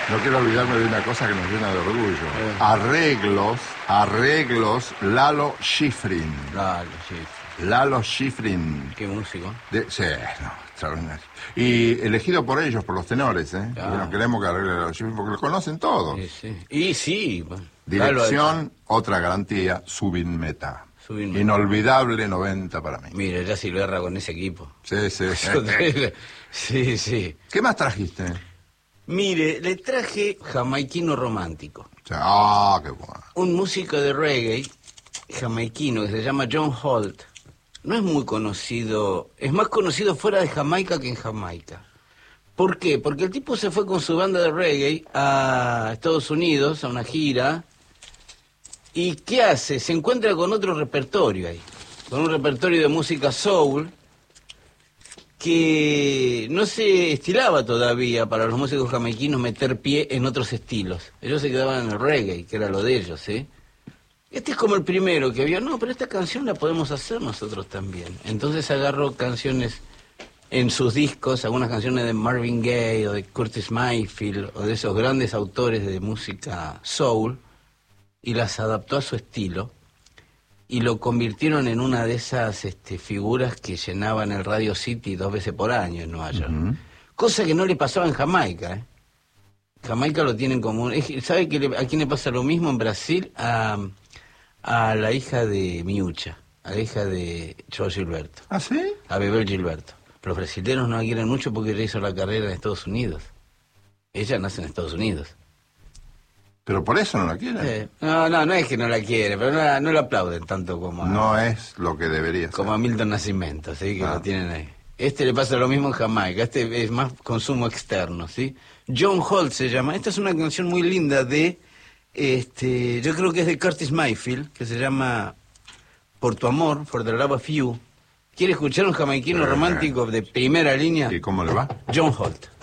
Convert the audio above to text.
No quiero olvidarme de una cosa que nos llena de orgullo. Arreglos, Lalo Schifrin. Lalo Schifrin. Qué músico. Sí, no, extraordinario. Y elegido por ellos, por los tenores, ¿eh? Claro. No queremos que arregle Lalo Schifrin porque lo conocen todos. Sí, sí. Y sí. Bueno, Dirección, otra garantía, Zubin Mehta. Zubin Mehta. Inolvidable 90 para mí. Mire, ya Silverra con ese equipo. Sí, sí. Sí, sí. ¿Qué más trajiste? Mire, le traje Jamaiquino Romántico. Qué bueno. Un músico de reggae jamaiquino que se llama John Holt. No es muy conocido, es más conocido fuera de Jamaica que en Jamaica. ¿Por qué? Porque el tipo se fue con su banda de reggae a Estados Unidos, a una gira. ¿Y qué hace? Se encuentra con otro repertorio ahí. Con un repertorio de música soul que no se estilaba todavía para los músicos jamaiquinos meter pie en otros estilos. Ellos se quedaban en el reggae, que era lo de ellos, ¿eh? Este es como el primero que vio, no, pero esta canción la podemos hacer nosotros también. Entonces agarró canciones en sus discos, algunas canciones de Marvin Gaye o de Curtis Mayfield o de esos grandes autores de música soul y las adaptó a su estilo y lo convirtieron en una de esas figuras que llenaban el Radio City 2 veces por año en Nueva York. Cosa que no le pasaba en Jamaica, ¿eh? Jamaica lo tienen como... ¿Sabe a quién le pasa lo mismo en Brasil? A la hija de Miucha, a la hija de Joe Gilberto. ¿Ah, sí? A Bebel Gilberto. Los brasileños no la quieren mucho porque ella hizo la carrera en Estados Unidos. Ella nace en Estados Unidos. ¿Pero por eso no la quieren? No es que no la quiere, pero no la aplauden tanto como a... No es lo que debería ser. Como a Milton Nascimento, ¿sí? Que lo tienen ahí. Le pasa lo mismo en Jamaica, es más consumo externo, ¿sí? John Holt se llama. Esta es una canción muy linda de... yo creo que es de Curtis Mayfield, que se llama Por tu amor, For the Love of You. ¿Quiere escuchar un jamaiquino romántico de primera línea? ¿Y cómo le va? John Holt.